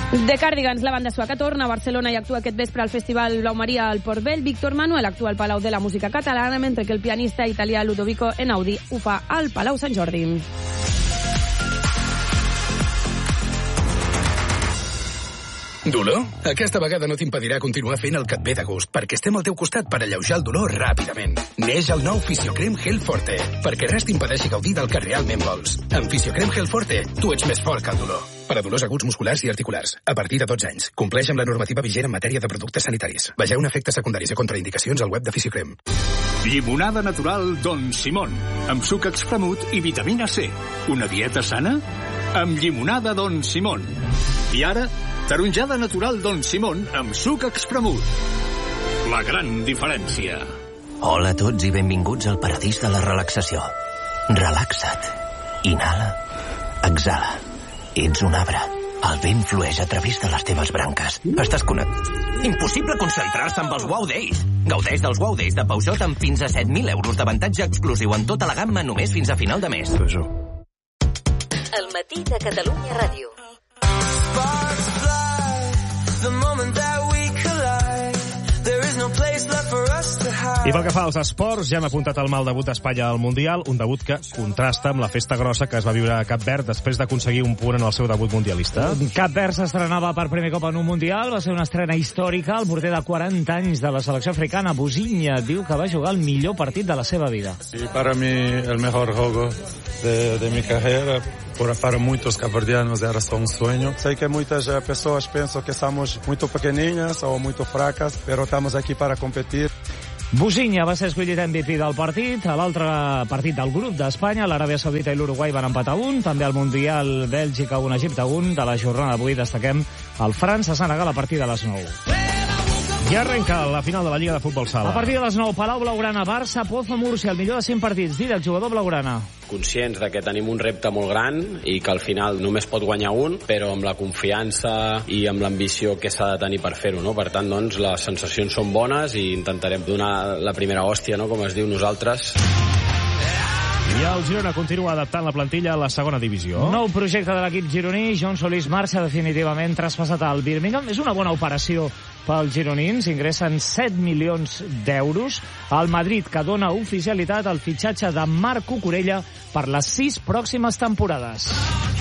The Cardigans, la banda sueca, torna a Barcelona i actua aquest vespre al Festival Blau Maria al Port Vell. Víctor Manuel actua al Palau de la Música Catalana, mentre que el pianista italià Ludovico Einaudi ho fa al Palau Sant Jordi. Dolor? Aquesta vegada no t'impedirà continuar fent el que et ve de gust, perquè estem al teu costat per alleujar el dolor ràpidament. Neix el nou Fisiocrem Gel Forte, perquè res t'impedeixi gaudir del que realment vols. Amb Fisiocrem Gel Forte, tu ets més fort que el dolor. Per a dolors aguts musculars i articulars, a partir de 12 anys. Compleix amb la normativa vigent en matèria de productes sanitaris. Vegeu efectes secundaris i contraindicacions al web de Fisiocrem. Llimonada natural Don Simón, amb suc espremut i vitamina C. Una dieta sana? Amb llimonada Don Simón. I ara, taronjada natural Don Simón amb suc espremut. La gran diferència. Hola a tots i benvinguts al paradís de la relaxació. Relaxa't. Inhala. Exhala. Ets un arbre. El vent flueix a través de les teves branques. Estàs connectat. Impossible concentrar-se amb els Wow Days. Gaudeix dels Wow Days de Peugeot amb fins a 7.000 euros d'avantatge exclusiu en tota la gamma només fins a final de mes. El matí de Catalunya Ràdio. I pel que fa als esports, ja hem apuntat el mal debut d'Espanya al Mundial, un debut que contrasta amb la festa grossa que es va viure a Cap Verd després d'aconseguir un punt en el seu debut mundialista. Cap Verd s'estrenava per primer cop en un Mundial, va ser una estrena històrica. El porter de 40 anys de la selecció africana, Buzinha, diu que va jugar el millor partit de la seva vida. Sí, para mí el mejor juego de mi carrera. Para muchos caverdianos era só un sueño. Sé que muchas personas piensan que somos muy pequeñas o muy fracas, pero estamos aquí para competir. Buzinha va ser escollit MVP del partit. A l'altre partit del grup d'Espanya, l'Aràbia Saudita i l'Uruguai van empatar 1. També al Mundial, Bèlgica 1, Egipte 1. De la jornada d'avui destaquem el França-Senegal a partir de les 9. I arrenca la final de la Lliga de Futbol Sala. A partir de les 9, Palau Blaugrana, Barça, Pozo, Múrcia, el millor de 100 partits. Didac, jugador blaugrana. Conscients de que tenim un repte molt gran i que al final només pot guanyar un, però amb la confiança i amb l'ambició que s'ha de tenir per fer-ho, no? Per tant, doncs, les sensacions són bones i intentarem donar la primera hòstia, no? Com es diu nosaltres. I el Girona continua adaptant la plantilla a la segona divisió. Nou projecte de l'equip gironí. Jon Solís marxa definitivament traspassat al Birmingham. És una bona operació pels gironins. Ingressen 7 milions d'euros. El Madrid, que dona oficialitat al fitxatge de Marc Cucurella per les 6 pròximes temporades.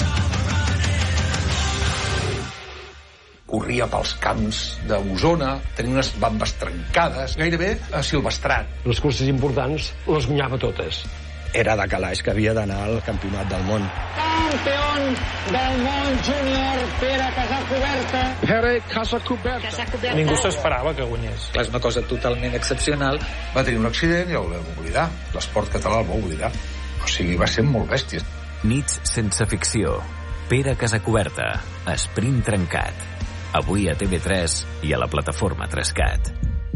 Corria pels camps d'Osona, tenia unes bambes trencades, gairebé silvestrat. Les curses importants les guanyava totes. Era de calaix que havia d'anar al campionat del món. Campió del món júnior, Pere Casacuberta. Ningú s'esperava que guanyés. És una cosa totalment excepcional. Va tenir un accident i el vam oblidar. L'esport català el va oblidar. O sigui, va ser molt bèstia. Nits sense ficció. Pere Casacuberta. Sprint trencat. Avui a TV3 i a la plataforma 3CAT.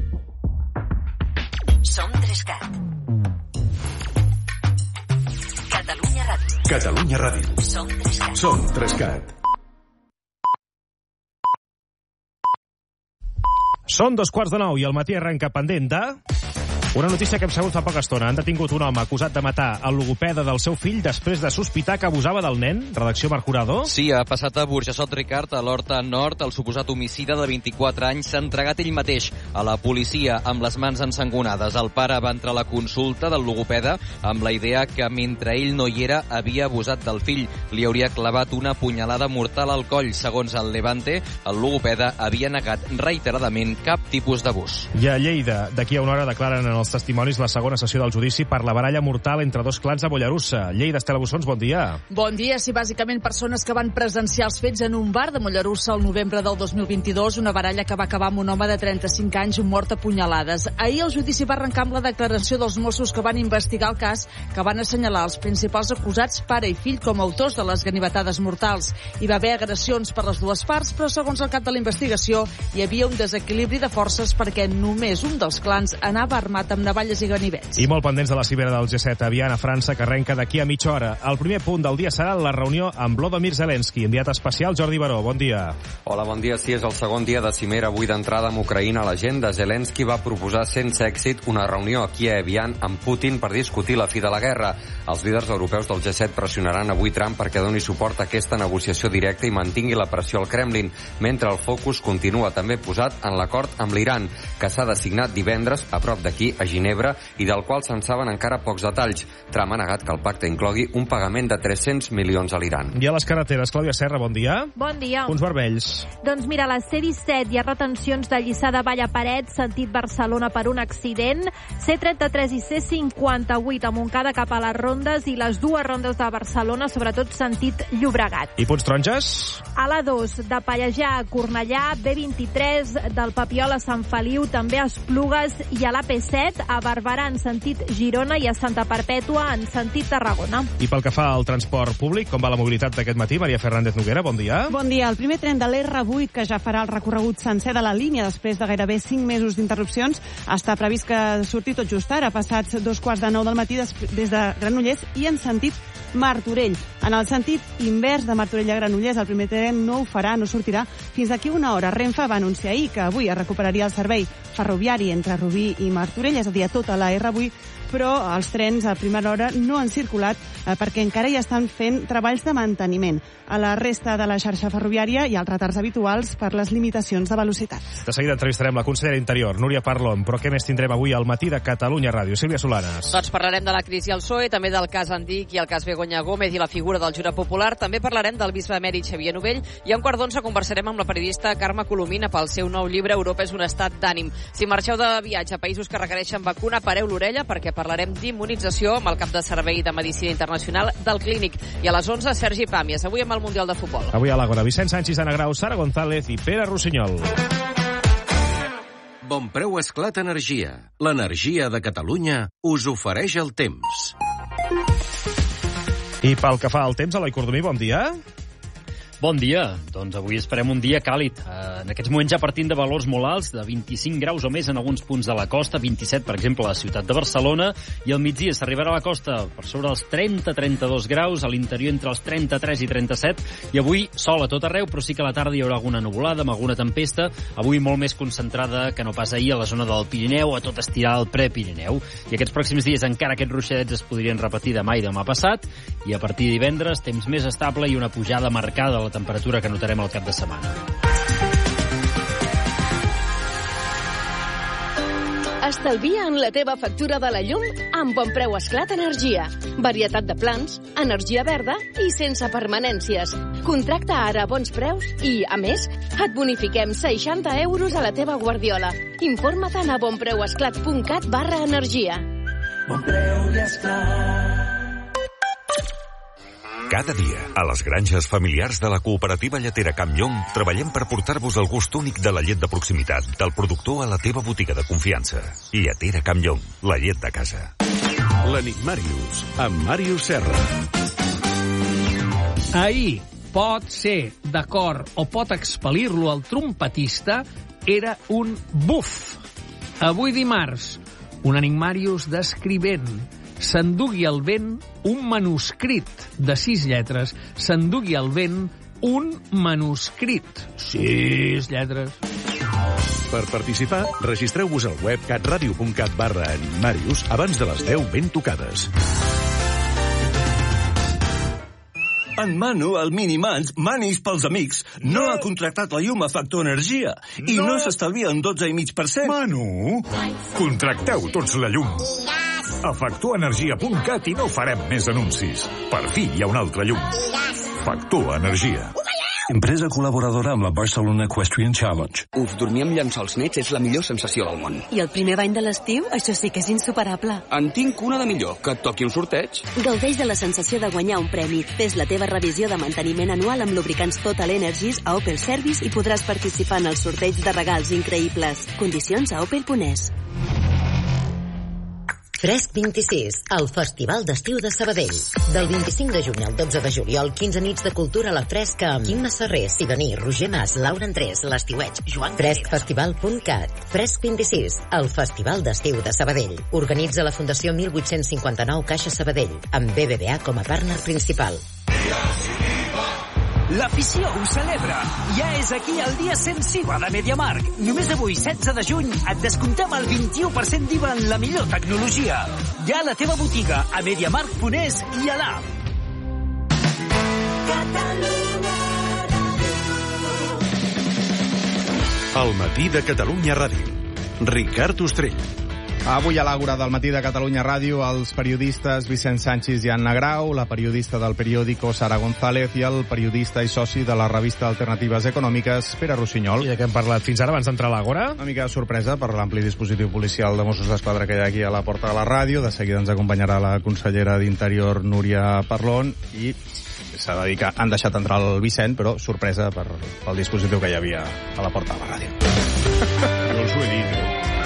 Som 3CAT. Catalunya Ràdio. Catalunya Ràdio. Som 3CAT. Som 3CAT. Són 2:15 i el matí arrenca pendent de... Una notícia que hem sabut fa poca estona. Han detingut un home acusat de matar el logopeda del seu fill després de sospitar que abusava del nen. Redacció Mercurado. Sí, ha passat a Burjassot Ricard, a l'Horta Nord. El suposat homicida de 24 anys s'ha entregat ell mateix a la policia amb les mans ensangonades. El pare va entrar a la consulta del logopeda amb la idea que mentre ell no hi era havia abusat del fill. Li hauria clavat una punyalada mortal al coll. Segons el Levante, el logopeda havia negat reiteradament cap tipus d'abús. I a Lleida, d'aquí a una hora declaren en els testimonis la segona sessió del judici per la baralla mortal entre dos clans a Mollerussa. Lleida, Estela Bussons, bon dia. Bon dia. Sí, bàsicament persones que van presenciar els fets en un bar de Mollerussa el novembre del 2022, una baralla que va acabar amb un home de 35 anys mort a punyalades. Ahir el judici va arrencar amb la declaració dels Mossos que van investigar el cas, que van assenyalar els principals acusats, pare i fill, com a autors de les ganivetades mortals. Hi va haver agressions per les dues parts, però segons el cap de la investigació hi havia un desequilibri de forces perquè només un dels clans anava armat amb navalles i ganivets. I molt pendents de la cimera del G7 a Viana, França, que arrenca d'aquí a mitja hora. El primer punt del dia serà la reunió amb Volodymyr Zelensky. Enviat especial, Jordi Baró, bon dia. Hola, bon dia. Sí, és el segon dia de cimera avui d'entrada amb Ucraïna a l'agenda. Zelensky va proposar sense èxit una reunió aquí a Evian amb Putin per discutir la fi de la guerra. Els líders europeus del G7 pressionaran avui Trump perquè doni suport a aquesta negociació directa i mantingui la pressió al Kremlin, mentre el focus continua també posat en l'acord amb l'Iran, que s'ha de signar divendres a prop d'aquí, a Ginebra, i del qual se'n saben encara pocs detalls. Trump ha negat que el pacte inclogui un pagament de 300 milions a l'Iran. I a les carreteres, Clàudia Serra, bon dia. Bon dia. Punts vermells. Doncs mira, a la C-17 hi ha retencions de Lliçà de Vall a Paret, sentit Barcelona per un accident. C-33 i C-58 a Montcada cap a les rondes i les dues rondes de Barcelona, sobretot sentit Llobregat. I punts taronges? A la 2, de Pallejà a Cornellà, B23 del Papiol a Sant Feliu, també a Esplugues, i a la P7 a Barberà en sentit Girona i a Santa Perpètua en sentit Tarragona. I pel que fa al transport públic, com va la mobilitat d'aquest matí? Maria Fernández Noguera, bon dia. Bon dia. El primer tren de l'R8, que ja farà el recorregut sencer de la línia després de gairebé 5 mesos d'interrupcions, està previst que surti tot just ara, passats 2:15 del matí des de Granollers i en sentit Martorell. En el sentit invers de Martorell a Granollers, el primer tren no ho farà, no sortirà fins d'aquí una hora. Renfe va anunciar ahir que avui es recuperaria el servei ferroviari entre Rubí i Martorell, és a dir, a tota la R8, però els trens a primera hora no han circulat perquè encara hi estan fent treballs de manteniment. A la resta de la xarxa ferroviària hi ha els retards habituals per les limitacions de velocitat. De seguida entrevistarem la consellera d'Interior, Núria Parlon, però què més tindrem avui al matí de Catalunya Ràdio? Sílvia Solanes. Doncs parlarem de la crisi al PSOE, també del cas Andic i el cas Begoña Gómez i la figura del jurat popular. També parlarem del bisbe emèrit Xavier Novell i a 1:15 conversarem amb la periodista Carme Colomina pel seu nou llibre Europa és un estat d'ànim. Si marxeu de viatge a països que requereixen vacuna, pareu l'orella perquè parlarem d'immunització amb el cap de servei de Medicina Internacional del Clínic. I a les 11, Sergi Pàmies, avui amb el Mundial de Futbol. Avui a l'Àgora, Vicent Sánchez, Ana Grau, Sara González i Pere Rossinyol. Bon preu Esclat Energia. L'energia de Catalunya us ofereix el temps. I pel que fa al temps, Eloi Cordomí, bon dia. Bon dia. Doncs avui esperem un dia càlid. En aquests moments ja partint de valors molt alts, de 25 graus o més en alguns punts de la costa, 27, per exemple, a la ciutat de Barcelona, i al migdia s'arribarà a la costa per sobre dels 30-32 graus, a l'interior entre els 33 i 37, i avui sol a tot arreu, però sí que a la tarda hi haurà alguna nuvolada amb alguna tempesta, avui molt més concentrada que no pas ahir a la zona del Pirineu, a tot estirar el Prepirineu. I aquests pròxims dies encara aquests ruixadets es podrien repetir demà i demà passat, i a partir de divendres temps més estable i una pujada marcada a la temperatura que notarem al cap de setmana. Estalvia en la teva factura de la llum amb Bon Preu Esclat Energia. Varietat de plans, energia verda i sense permanències. Contracta ara a bons preus i, a més, et bonifiquem 60 euros a la teva guardiola. Informa't a bonpreuesclat.cat/energia. Bon Preu i Esclat. Cada dia, a les granges familiars de la cooperativa lletera Campllong, treballem per portar-vos el gust únic de la llet de proximitat, del productor a la teva botiga de confiança. Lletera Campllong, la llet de casa. L'Enigmàrius, amb Màrius Serra. Ahir, pot ser d'acord o pot expel·lir-lo el trompetista, era un buf. Avui dimarts, un Enigmàrius d'escrivent s'endugui al vent un manuscrit de 6 lletres. S'endugui al vent un manuscrit. 6 lletres. Per participar, registreu-vos al web catradio.cat/Enigmàrius abans de les 10 ben tocades. En Manu, el Minimans, Manis pels amics, no ha contractat la llum a Factor Energia i no s'estalvia un 12,5%. Manu, contracteu tots la llum. A factorenergia.cat i no farem més anuncis. Per fi hi ha un altre llum. Factor Energia. Empresa col·laboradora amb la Barcelona Equestrian Challenge. Dormir amb llençols nets és la millor sensació del món. I el primer bany de l'estiu, això sí que és insuperable. En tinc una de millor, que et toqui un sorteig. Gaudeix de la sensació de guanyar un premi. Fes la teva revisió de manteniment anual amb lubricants Total Energies a Opel Service i podràs participar en el sorteig de regals increïbles. Condicions a opel.es. Fresc 26, el Festival d'Estiu de Sabadell. Del 25 de juny al 12 de juliol, 15 nits de cultura a la Fresca amb Quim Masferrer, Sidoní, Roger Mas, Laura Andrés, l'Estiueig, Joan Freskfestival.cat. Fresc 26, el Festival d'Estiu de Sabadell. Organitza la Fundació 1859 Caixa Sabadell, amb BBVA com a partner principal. L'afició ho celebra. Ja és aquí el dia sensible de MediaMarkt. Només avui, 16 de juny, et descomptem el 21% d'IVA en la millor tecnologia. Ja a la teva botiga, a MediaMarkt.es i a l'app. El matí de Catalunya Ràdio. Ricard Ostrell. Avui a l'Àgora del matí de Catalunya Ràdio, els periodistes Vicent Sánchez i Anna Grau, la periodista del periòdico Sara González i el periodista i soci de la revista Alternatives Econòmiques, Pere Rossinyol. I de què hem parlat fins ara abans d'entrar a l'Àgora? Una mica de sorpresa per l'ampli dispositiu policial de Mossos d'Esquadra que hi ha aquí a la porta de la ràdio. De seguida ens acompanyarà la consellera d'Interior, Núria Parlon, i s'ha de dir que han deixat entrar el Vicent, però sorpresa pel dispositiu que hi havia a la porta de la ràdio. Jo us ho he dit,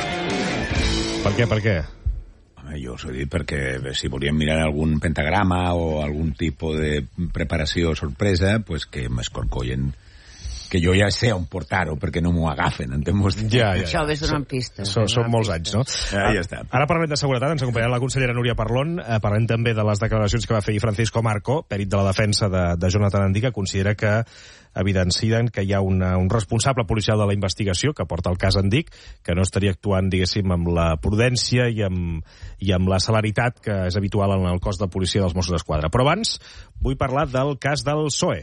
Per què? Home, jo us ho he dit perquè si volíem mirar algun pentagrama o algun tipus de preparació sorpresa, pues que m'escorcollen, que jo ja sé on portar-ho perquè no m'ho agafen, entens? Ja. Això ves donant pistes. Són molts anys, no? Ja està. Ara parlem de seguretat, ens acompanyarà la consellera Núria Parlon, parlem també de les declaracions que va fer Francisco Marco, pèrit de la defensa de Jonathan Andí, que considera que evidencien que hi ha un responsable policial de la investigació que porta el cas Andic, que no estaria actuant, diguéssim, amb la prudència i amb la celeritat que és habitual en el cos de policia dels Mossos d'Esquadra. Però abans vull parlar del cas del PSOE,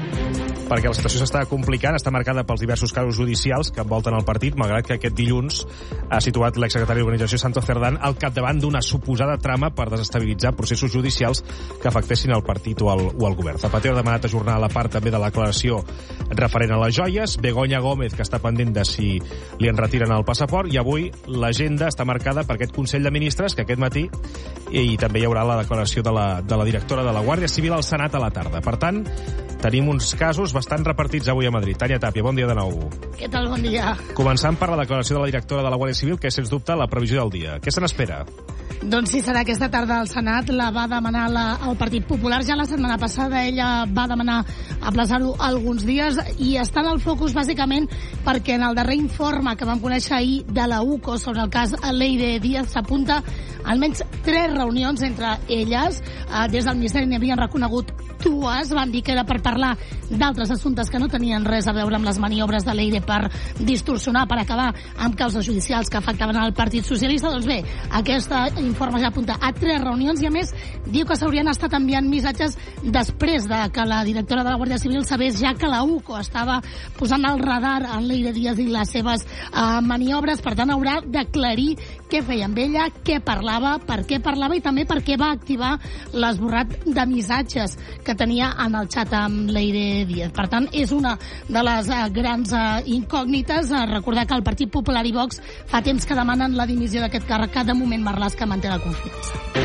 perquè la situació s'està complicant, està marcada pels diversos casos judicials que envolten el partit, malgrat que aquest dilluns ha situat l'exsecretari d'Organització Santos Cerdán al capdavant d'una suposada trama per desestabilitzar processos judicials que afectessin el partit o el govern. Zapatero ha demanat ajornar la part també de la declaració referent a les joies, Begoña Gómez, que està pendent de si li en retiren el passaport, i avui l'agenda està marcada per aquest Consell de Ministres, que aquest matí, i també hi haurà la declaració de la directora de la Guàrdia Civil al Senat a la tarda. Per tant, tenim uns casos bastant repartits avui a Madrid. Tània Tàpia, bon dia de nou. Què tal, bon dia. Començant per la declaració de la directora de la Guàrdia Civil, que és, sens dubte, la previsió del dia. Què se n'espera? Doncs sí, serà aquesta tarda al Senat, la va demanar el Partit Popular. Ja la setmana passada ella va demanar aplaçar-ho alguns dies i està en el focus bàsicament perquè en el darrer informe que vam conèixer ahir de la UCO sobre el cas Leire Díaz s'apunta almenys 3 reunions entre elles. Des del Ministeri n'hi havien reconegut 2, van dir que era per parlar d'altres assumptes que no tenien res a veure amb les maniobres de Leire per distorsionar, per acabar amb causes judicials que afectaven al Partit Socialista. Doncs bé, aquest informe ja apunta a 3 reunions i a més diu que s'haurien estat enviant missatges després de que la directora de la Guàrdia Civil sabés ja que la UCO estava posant el radar en Leire Díaz i les seves maniobres. Per tant, haurà d'aclarir què feia amb ella, què parlava, per què parlava i també per què va activar l'esborrat de missatges que tenia en el xat amb Leire Díaz. Per tant, és una de les grans incògnites. Recordar que el Partit Popular i Vox fa temps que demanen la dimissió d'aquest càrrec, que de moment Marlaska manté la confiança.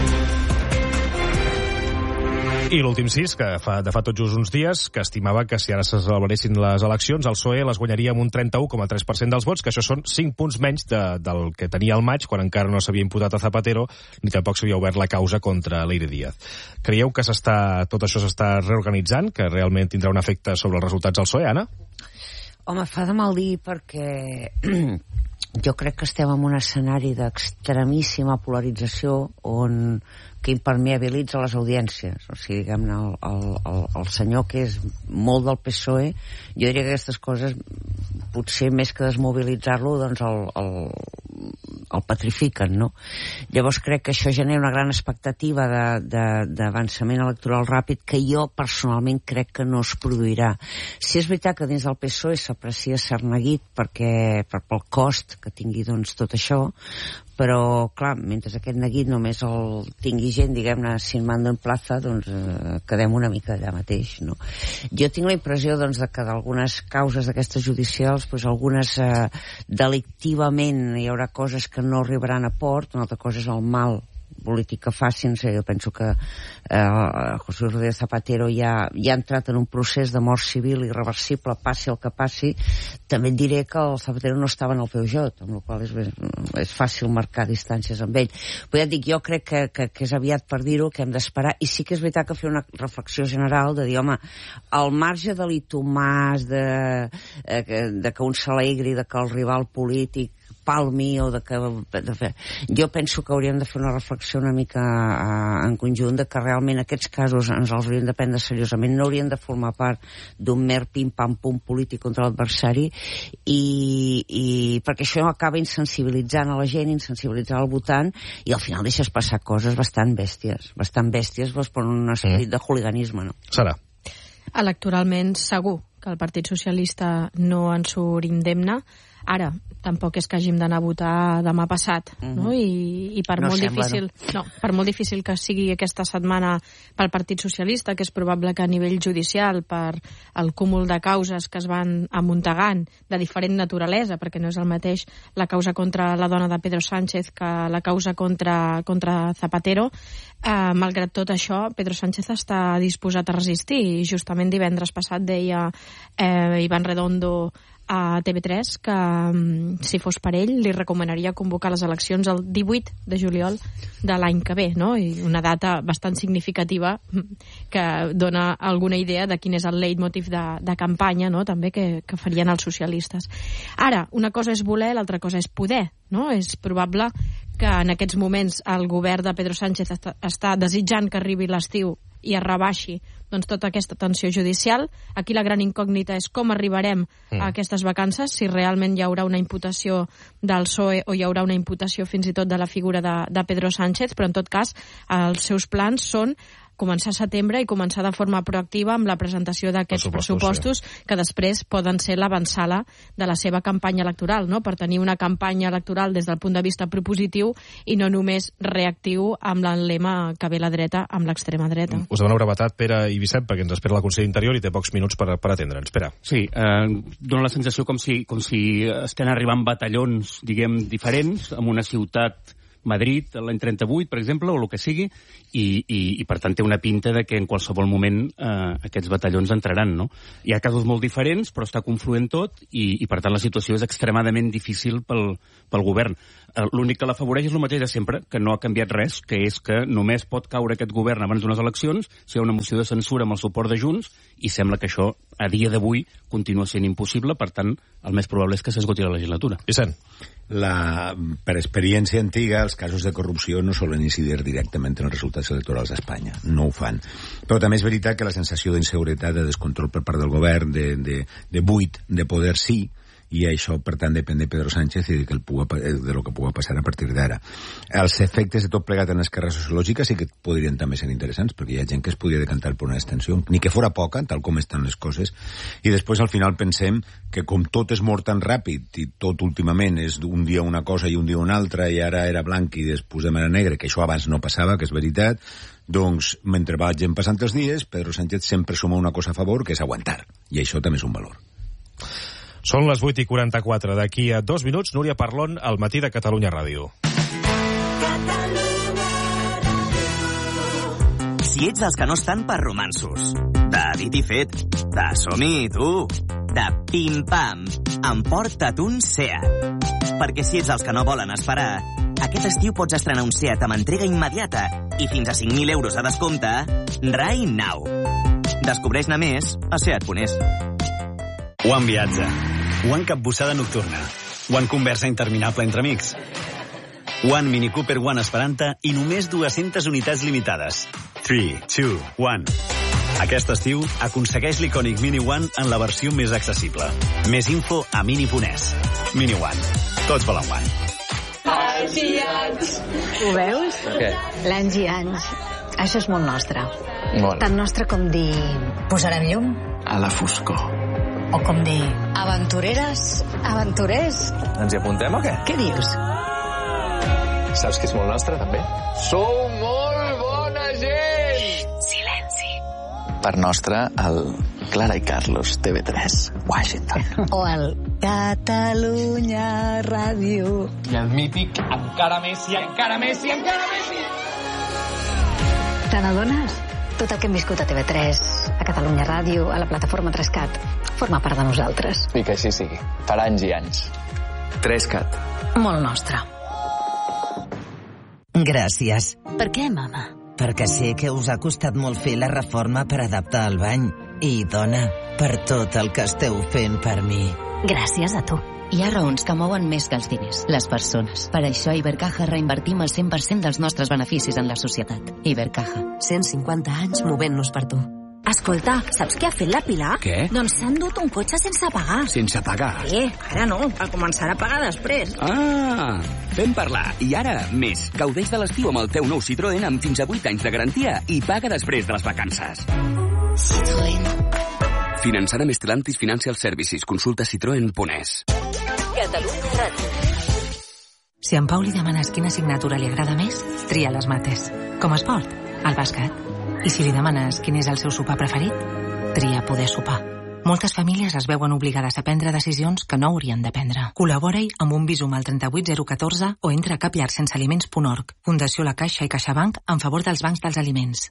I l'últim cis, que fa tot just uns dies, que estimava que si ara se celebraressin les eleccions, el PSOE les guanyaria amb un 31,3% dels vots, que això són 5 punts menys del que tenia al maig, quan encara no s'havia imputat a Zapatero, ni tampoc s'havia obert la causa contra Leire Díaz. Creieu que tot això s'està reorganitzant, que realment tindrà un efecte sobre els resultats del PSOE, Anna? Home, fa de mal dir perquè jo crec que estem en un escenari d'extremíssima polarització que impermeabilitza les audiències. O sigui, diguem-ne, el senyor que és molt del PSOE, jo diria que aquestes coses, potser més que desmobilitzar-lo, doncs el petrifiquen, no? Llavors crec que això genera una gran expectativa d'avançament electoral ràpid que jo personalment crec que no es produirà. Si és veritat que dins del PSOE s'aprecia cert neguit pel cost que tingui doncs tot això, però clar, mentre aquest neguit només el tingui gent, diguem-ne, sin mando en plaza, doncs quedem una mica allà mateix, no? Jo tinc la impressió doncs que d'algunes causes d'aquestes judicials, doncs algunes delictivament hi haurà coses que no arribaran a port, una altra cosa és el mal polític que facin. Jo penso que José Rodríguez Zapatero ja ha entrat en un procés de mort civil irreversible, passi el que passi. També et diré que el Zapatero no estava en el PUJ, amb la qual és fàcil marcar distàncies amb ell. Però ja et dic, jo crec que és aviat per dir-ho, que hem d'esperar, i sí que és veritat que fer una reflexió general de dir, home, al marge de l'Itomàs, de que un s'alegri, de que el rival polític palmi, o de que... Jo penso que hauríem de fer una reflexió una mica en conjunt de que realment aquests casos ens els hauríem de prendre seriosament, no haurien de formar part d'un mer pim-pam-pum polític contra l'adversari, i perquè això acaba insensibilitzant a la gent, insensibilitzant al votant, i al final deixes passar coses bastant bèsties per un esperit de hooliganisme, no? Sara. Electoralment segur que el Partit Socialista no en surt indemne. Ara, tampoc és que hàgim d'anar a votar demà passat, no? I per molt difícil que sigui aquesta setmana pel Partit Socialista, que és probable que a nivell judicial, per el cúmul de causes que es van amuntegant de diferent naturalesa, perquè no és el mateix la causa contra la dona de Pedro Sánchez que la causa contra Zapatero, malgrat tot això, Pedro Sánchez està disposat a resistir, i justament divendres passat deia Iván Redondo a TV3 que si fos per ell li recomanaria convocar les eleccions el 18 de juliol de l'any que ve, no? I una data bastant significativa que dona alguna idea de quin és el leitmotiv de campanya, no? També que farien els socialistes. Ara, una cosa és voler, l'altra cosa és poder, no? És probable que en aquests moments el govern de Pedro Sánchez està desitjant que arribi l'estiu i es rebaixi doncs, tota aquesta tensió judicial. Aquí la gran incògnita és com arribarem a aquestes vacances, si realment hi haurà una imputació del PSOE o hi haurà una imputació fins i tot de la figura de Pedro Sánchez, però en tot cas els seus plans són començar a setembre i començar de forma proactiva amb la presentació d'aquests pressupostos que després poden ser l'avançala de la seva campanya electoral, no? Per tenir una campanya electoral des del punt de vista propositiu i no només reactiu amb el lema que ve la dreta amb l'extrema dreta. Us demano brevetat, Pere i Vicent, perquè ens espera la Consell d'Interior i té pocs minuts per atendre'ns. Pere. Sí, dona la sensació com si estan arribant batallons, diguem, diferents en una ciutat, Madrid, l'any 38, per exemple, o el que sigui, i per tant té una pinta de que en qualsevol moment aquests batallons entraran, no? Hi ha casos molt diferents, però està confluent tot, i per tant la situació és extremadament difícil pel govern. L'únic que l'afavoreix és el mateix de sempre, que no ha canviat res, que és que només pot caure aquest govern abans d'unes eleccions si hi ha una moció de censura amb el suport de Junts, i sembla que això, a dia d'avui, continua sent impossible, per tant, el més probable és que s'esgoti la legislatura. Vicent. Per experiència antiga, els casos de corrupció no solen incidir directament en els resultats electorals d'Espanya. No ho fan. Però també és veritat que la sensació d'inseguretat, de descontrol per part del govern, de buit, de poder sí, i això, per tant, depèn de Pedro Sánchez i de lo que pugui passar a partir d'ara. Els efectes de tot plegat en les carreres sociològiques sí que podrien també ser interessants, perquè hi ha gent que es podria decantar per una extensió, ni que fora poca, tal com estan les coses, i després al final pensem que com tot és mort tan ràpid i tot últimament és un dia una cosa i un dia una altra, i ara era blanc i després era negre, que això abans no passava, que és veritat, doncs mentre vagin passant els dies, Pedro Sánchez sempre suma una cosa a favor, que és aguantar, i això també és un valor. Són les 8:44. D'aquí a 2 minuts, Núria Parlon, al matí de Catalunya Ràdio. Si ets dels que no estan per romanços, de dit i fet, de som-hi, tu, de pim-pam, emporta't un Seat. Perquè si ets dels que no volen esperar, aquest estiu pots estrenar un Seat amb entrega immediata i fins a 5.000 euros de descompte, right now. Descobreix-ne més a seat.es. One viatge, One capbussada nocturna, One conversa interminable entre amics, One Mini Cooper One Esperanta i només 200 unitats limitades. 3, 2, 1. Aquest estiu aconsegueix l'icònic Mini One en la versió més accessible. Més info a mini.es. Mini One. Tots volen One. Anys i anys. Ho veus? Què? L'anys i anys. Això és molt nostre. Molt. Tan nostre com dir posarem llum. A la foscor. O com dir aventureres, aventurers. Ens hi apuntem o què? Què dius? Saps que és molt nostre, també? Sou molt bona gent! Silenci. Per nostre, el Clara i Carlos, TV3, Washington. O el Catalunya Ràdio. I el mític Encara Messi, Encara Messi, Encara Messi! Te n'adones? Tot el que hem viscut a TV3, a Catalunya Ràdio, a la plataforma 3CAT, forma part de nosaltres. I que així sigui. Per anys i anys. 3CAT. Molt nostre. Gràcies. Per què, mama? Perquè sé que us ha costat molt fer la reforma per adaptar el bany. I, dona, per tot el que esteu fent per mi. Gràcies a tu. Hi ha raons que mouen més que els diners, les persones. Per això a Ibercaja reinvertim el 100% dels nostres beneficis en la societat. Ibercaja, 150 anys movent-nos per tu. Escolta, saps què ha fet la Pilar? Què? Doncs s'ha endut un cotxe sense pagar. Sense pagar? Ara no, el començarà a pagar després. Ah, vam parlar. I ara, més. Gaudeix de l'estiu amb el teu nou Citroën amb fins a 8 anys de garantia i paga després de les vacances. Citroën. Finançada amb Stellantis Financial Services. Consulta citroen.es. Catalunya Ràdio. Si a en Pau li demanes quina assignatura li agrada més, tria les mates. Com a esport, el bàsquet. I si li demanes quin és el seu sopar preferit, tria poder sopar. Moltes famílies es veuen obligades a prendre decisions que no haurien de prendre. Col·labora-hi amb un Bizum al 38014 o entra a capllarsensealiments.org. Fundació La Caixa i CaixaBank en favor dels bancs dels aliments.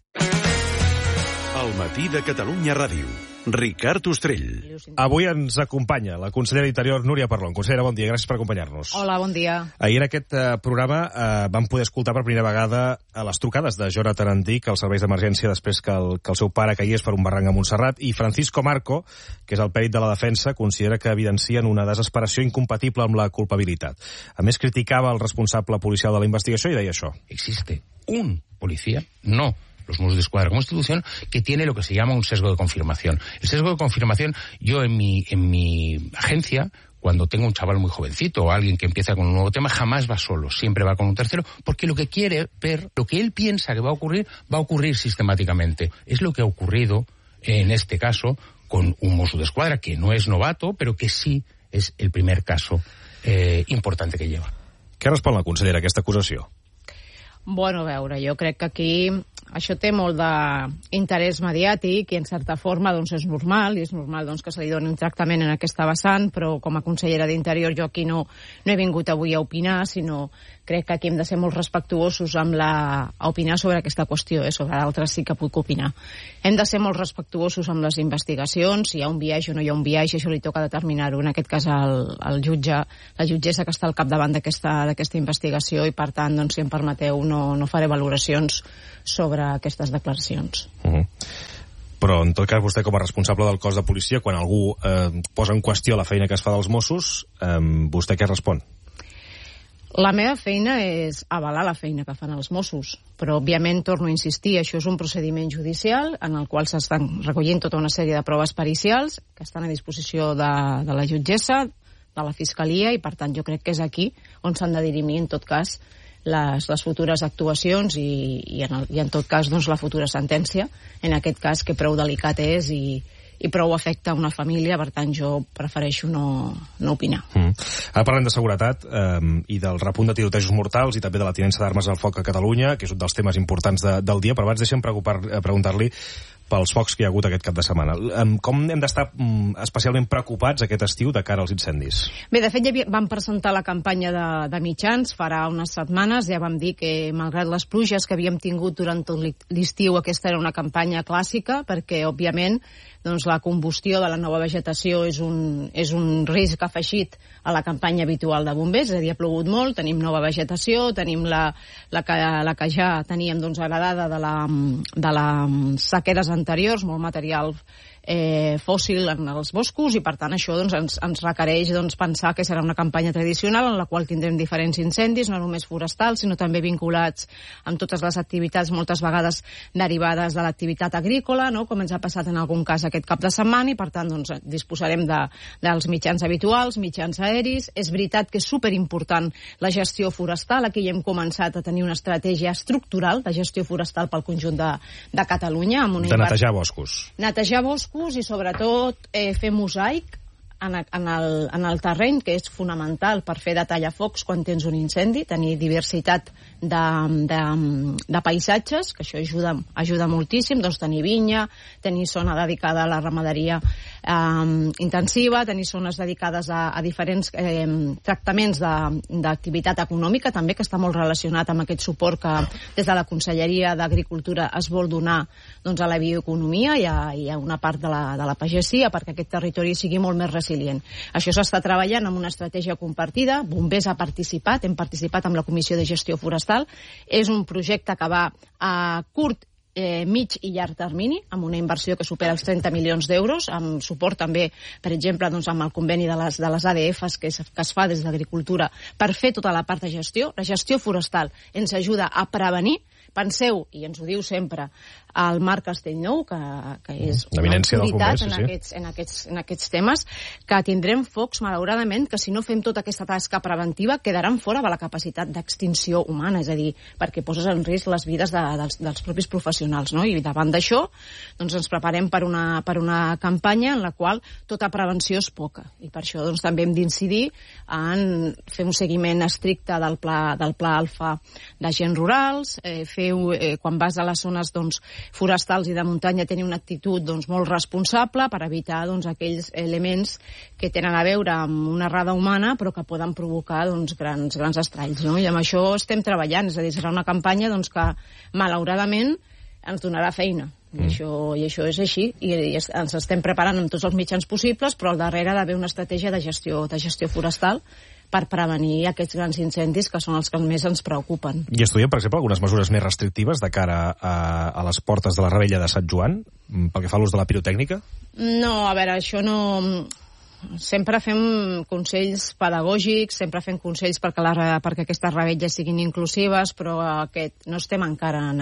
El matí de Catalunya Ràdio. Ricard Ostrell. Avui ens acompanya la consellera d'Interior, Núria Parlon. Consellera, bon dia, gràcies per acompanyar-nos. Hola, bon dia. Ahir en aquest programa vam poder escoltar per primera vegada les trucades de Jonathan Andic als serveis d'emergència després que el seu pare caigués per un barranc a Montserrat, i Francisco Marco, que és el pèrit de la defensa, considera que evidencien una desesperació incompatible amb la culpabilitat. A més, criticava el responsable policial de la investigació i deia això. Existe un policía, no los Mossos d'Esquadra como institución, que tiene lo que se llama un sesgo de confirmación. El sesgo de confirmación, yo en mi agencia, cuando tengo un chaval muy jovencito o alguien que empieza con un nuevo tema, jamás va solo, siempre va con un tercero, porque lo que quiere ver, lo que él piensa que va a ocurrir sistemáticamente. Es lo que ha ocurrido en este caso con un Mosso d'Esquadra, que no es novato, pero que sí es el primer caso importante que lleva. Què respon la consellera a aquesta acusació? Bueno, a veure, jo crec que aquí això té molt d'interès mediàtic i en certa forma doncs és normal, i és normal doncs, que se li doni un tractament en aquesta vessant, però com a consellera d'Interior jo aquí no he vingut avui a opinar, sinó crec que aquí hem de ser molt respectuosos a opinar sobre aquesta qüestió, sobre d'altres sí que puc opinar. Hem de ser molt respectuosos amb les investigacions, si hi ha un biaix o no hi ha un biaix, això li toca determinar-ho, en aquest cas al jutge, la jutgessa que està al capdavant d'aquesta investigació, i per tant, doncs, si em permeteu, no faré valoracions sobre aquestes declaracions. Però, en tot cas, vostè com a responsable del cos de policia, quan algú posa en qüestió la feina que es fa dels Mossos, vostè què respon? La meva feina és avalar la feina que fan els Mossos, però òbviament torno a insistir, això és un procediment judicial en el qual s'estan recollint tota una sèrie de proves pericials que estan a disposició de la jutgessa, de la Fiscalia, i per tant jo crec que és aquí on s'han de dirimir en tot cas les futures actuacions i en tot cas doncs, la futura sentència, en aquest cas que prou delicat és i prou afecta una família, per tant jo prefereixo no opinar. Ara parlem de seguretat i del repunt de tirotejos mortals i també de la tinença d'armes al foc a Catalunya, que és un dels temes importants del dia, però abans deixem preguntar-li pels focs que hi ha hagut aquest cap de setmana. Com hem d'estar especialment preocupats aquest estiu de cara als incendis? Bé, de fet ja vam presentar la campanya de mitjans farà unes setmanes, ja vam dir que malgrat les pluges que havíem tingut durant tot l'estiu, aquesta era una campanya clàssica, perquè òbviament doncs, la combustió de la nova vegetació és un risc afegit a la campanya habitual de bombers, és a dir, ha plogut molt, tenim nova vegetació, tenim la que ja teníem doncs, heredada de les sequeres anteriors, molt material fòssil en els boscos, i per tant això doncs, ens requereix pensar que serà una campanya tradicional en la qual tindrem diferents incendis, no només forestals, sinó també vinculats amb totes les activitats, moltes vegades derivades de l'activitat agrícola, no? Com ens ha passat en algun cas aquest cap de setmana, i per tant doncs, disposarem dels mitjans habituals, mitjans aeris. És veritat que és superimportant la gestió forestal, aquí ja hem començat a tenir una estratègia estructural de gestió forestal pel conjunt de Catalunya. De netejar boscos. Netejar boscos i sobretot fer mosaic en el terreny, que és fonamental per fer de tallafocs quan tens un incendi, tenir diversitat de paisatges, que això ajuda moltíssim, doncs tenir vinya, tenir zona dedicada a la ramaderia intensiva, tenir zones dedicades a diferents tractaments d'activitat econòmica, també, que està molt relacionat amb aquest suport que des de la Conselleria d'Agricultura es vol donar doncs, a la bioeconomia i a una part de la pagesia perquè aquest territori sigui molt més resilient. Això s'està treballant amb una estratègia compartida, Bombers ha participat, hem participat amb la Comissió de Gestió Forestal, és un projecte que va a curt, mig i llarg termini, amb una inversió que supera els 30 milions d'euros, amb suport també, per exemple, doncs, amb el conveni de les ADFs que es fa des d'Agricultura per fer tota la part de gestió. La gestió forestal ens ajuda a prevenir. Penseu, i ens ho diu sempre el Marc Castellnou, que és una autoritat en aquests temes, que tindrem focs, malauradament, que si no fem tota aquesta tasca preventiva quedaran fora de la capacitat d'extinció humana, és a dir, perquè poses en risc les vides dels propis professionals, no? I davant d'això doncs ens preparem per una campanya en la qual tota prevenció és poca, i per això doncs, també hem d'incidir en fer un seguiment estricte del pla alfa d'agents rurals, quan vas a les zones doncs, forestals i de muntanya tenir una actitud doncs, molt responsable per evitar doncs, aquells elements que tenen a veure amb una errada humana però que poden provocar doncs, grans estralls, no? I amb això estem treballant, és a dir, serà una campanya doncs, que malauradament ens donarà feina. I això és així, i ens estem preparant amb tots els mitjans possibles, però al darrere d'haver una estratègia de gestió forestal per prevenir aquests grans incendis que són els que més ens preocupen. I estudiem, per exemple, algunes mesures més restrictives de cara a les portes de la Rebella de Sant Joan, pel que fa a l'ús de la pirotècnica? No, a veure, això no... Sempre fem consells pedagògics, sempre fem consells perquè aquestes revetlles siguin inclusives, però no estem encara en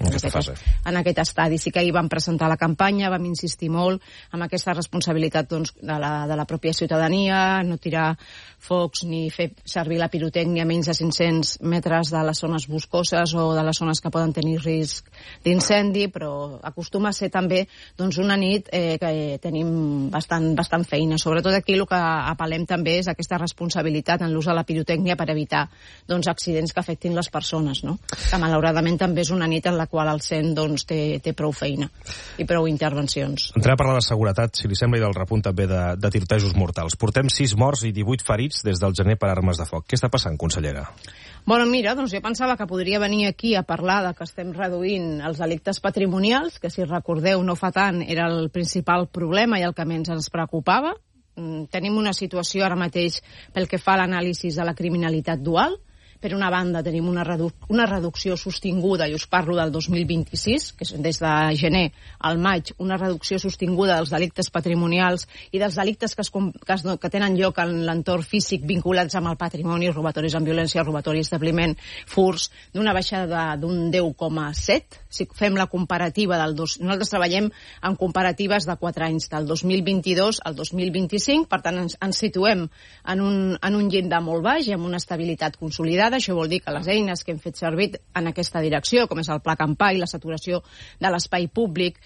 aquest estadi. Sí que ahir vam presentar la campanya, vam insistir molt en aquesta responsabilitat doncs, de la pròpia ciutadania, no tirar focs ni fer servir la pirotècnia a menys de 500 metres de les zones boscoses o de les zones que poden tenir risc d'incendi, però acostuma a ser també doncs, una nit que tenim bastant feina. Sobretot aquí el que apel·lem també és aquesta responsabilitat en l'ús de la pirotècnia per evitar doncs, accidents que afectin les persones, no? Que malauradament també és una nit en la qual el CEN doncs, té prou feina i prou intervencions. Entrem a parlar de seguretat, si li sembla, i del repunt també de tirotejos mortals. Portem 6 morts i 18 ferits des del gener per armes de foc. Què està passant, consellera? Bueno, mira, doncs jo pensava que podria venir aquí a parlar de que estem reduint els delictes patrimonials, que si recordeu no fa tant era el principal problema i el que menys ens preocupava. Tenim una situació ara mateix pel que fa a l'anàlisi de la criminalitat dual. Per una banda, tenim una reducció sostinguda, i us parlo del 2026, que és des de gener al maig, una reducció sostinguda dels delictes patrimonials i dels delictes que tenen lloc en l'entorn físic vinculats amb el patrimoni, robatoris amb violència, robatori establiment, furs, d'una baixada d'un 10,7. Si fem la comparativa nosaltres treballem en comparatives de 4 anys, del 2022 al 2025, per tant ens situem en un llindar molt baix i amb una estabilitat consolidada. Això vol dir que les eines que hem fet servir en aquesta direcció, com és el Pla Campai, la saturació de l'espai públic,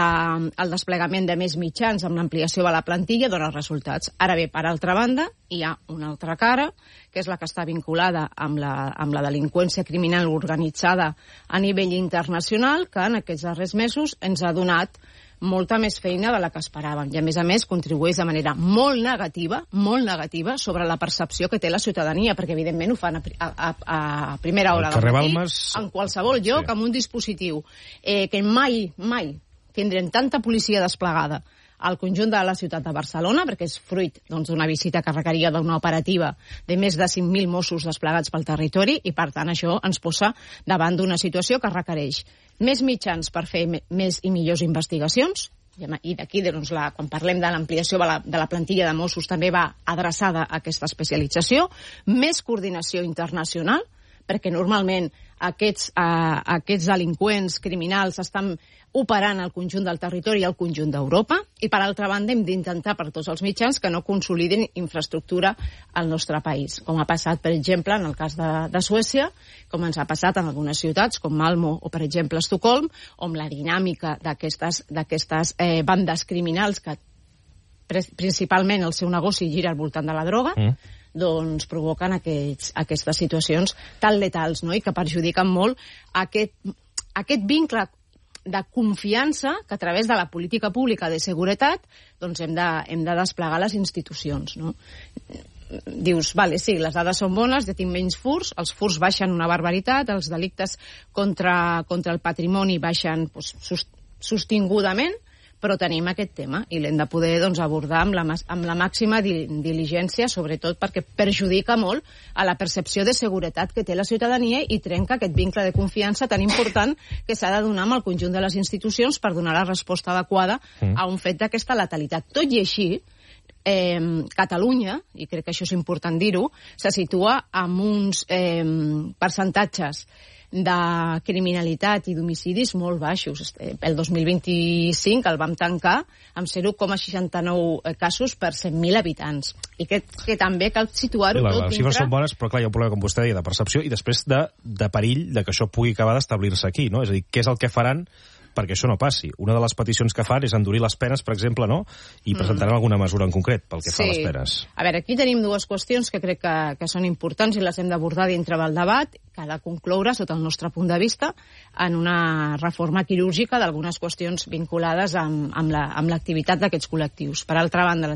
el desplegament de més mitjans amb l'ampliació de la plantilla, dona resultats. Ara bé, per altra banda, hi ha una altra cara, que és la que està vinculada amb la delinqüència criminal organitzada a nivell internacional, que en aquests darrers mesos ens ha donat molta més feina de la que esperàvem i, a més, contribueix de manera molt negativa sobre la percepció que té la ciutadania, perquè, evidentment, ho fan a primera hora del matí, en qualsevol lloc, amb un dispositiu que mai tindrem tanta policia desplegada al conjunt de la ciutat de Barcelona, perquè és fruit d'una visita que requeria d'una operativa de més de 5.000 Mossos desplegats pel territori, i, per tant, això ens posa davant d'una situació que requereix més mitjans per fer més i millors investigacions, i d'aquí, doncs, quan parlem de l'ampliació de la plantilla de Mossos, també va adreçada a aquesta especialització, més coordinació internacional, perquè normalment aquests delinqüents criminals estan operant al conjunt del territori i al conjunt d'Europa, i per altra banda hem d'intentar per tots els mitjans que no consolidin infraestructura al nostre país, com ha passat, per exemple, en el cas de Suècia, com ens ha passat en algunes ciutats, com Malmö o, per exemple, Estocolm, on la dinàmica d'aquestes bandes criminals que principalment el seu negoci gira al voltant de la droga, doncs provoquen aquestes situacions tan letals, no? I que perjudiquen molt aquest vincle de confiança que a través de la política pública de seguretat doncs hem de desplegar les institucions, no? Dius, vale, sí, les dades són bones, ja tinc menys furts, els furts baixen una barbaritat, els delictes contra el patrimoni baixen sostingudament, però tenim aquest tema i l'hem de poder abordar amb la màxima diligència, sobretot perquè perjudica molt a la percepció de seguretat que té la ciutadania i trenca aquest vincle de confiança tan important que s'ha de donar amb el conjunt de les institucions per donar la resposta adequada a un fet d'aquesta letalitat. Tot i així, Catalunya, i crec que això és important dir-ho, se situa amb uns percentatges de criminalitat i d'homicidis molt baixos. El 2025 el vam tancar amb 0,69 casos per 100.000 habitants. I crec que també cal situar-ho tot dintre... Les xifres són bones, però clar, hi ha un problema, com vostè deia, de percepció i després de perill de que això pugui acabar d'establir-se aquí, no? És a dir, què és el que faran perquè això no passi? Una de les peticions que fan és endurir les penes, per exemple, no? I presentaran alguna mesura en concret pel que fa a les penes. A veure, aquí tenim dues qüestions que crec que són importants i les hem d'abordar dintre del debat, que ha de concloure, sota el nostre punt de vista, en una reforma quirúrgica d'algunes qüestions vinculades amb l'activitat d'aquests col·lectius. Per altra banda,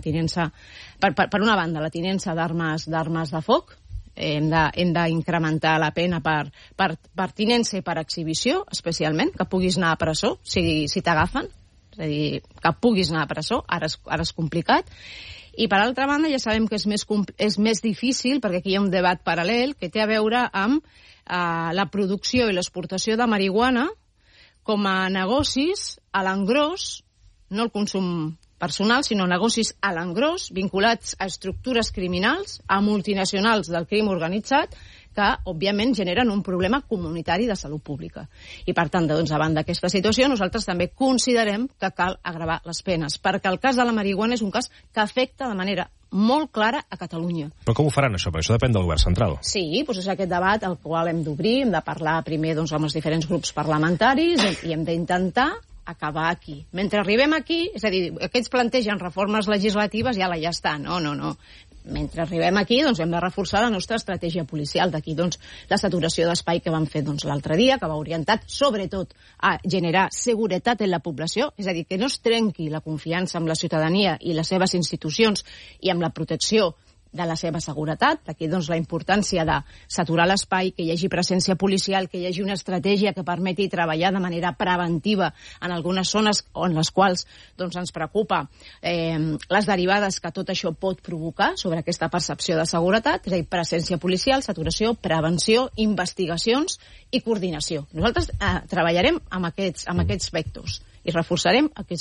per una banda, la tinença d'armes de foc. Hem d'incrementar la pena per tinença i per exhibició, especialment, que puguis anar a presó si t'agafen, és a dir, que puguis anar a presó, ara és complicat. I per altra banda ja sabem que és més difícil, perquè aquí hi ha un debat paral·lel que té a veure amb la producció i l'exportació de marihuana com a negocis a l'engròs, no el consum personal, sinó negocis a l'engròs, vinculats a estructures criminals, a multinacionals del crim organitzat, que, òbviament, generen un problema comunitari de salut pública. I, per tant, davant d'aquesta situació, nosaltres també considerem que cal agravar les penes, perquè el cas de la marihuana és un cas que afecta de manera molt clara a Catalunya. Però com ho faran, això? Perquè això depèn del govern central. Sí, doncs és aquest debat al qual hem d'obrir, hem de parlar primer amb els diferents grups parlamentaris i hem d'intentar acabar aquí. Mentre arribem aquí, és a dir, aquests plantegen reformes legislatives i ja està. No. Mentre arribem aquí, hem de reforçar la nostra estratègia policial. D'aquí, la saturació d'espai que vam fer l'altre dia, que va orientat, sobretot, a generar seguretat en la població, és a dir, que no es trenqui la confiança amb la ciutadania i les seves institucions i amb la protecció de la seva seguretat. Aquí, la importància de saturar l'espai, que hi hagi presència policial, que hi hagi una estratègia que permeti treballar de manera preventiva en algunes zones en les quals ens preocupa les derivades que tot això pot provocar sobre aquesta percepció de seguretat, és a dir, presència policial, saturació, prevenció, investigacions i coordinació. Nosaltres treballarem amb aquests vectors i reforçarem aquests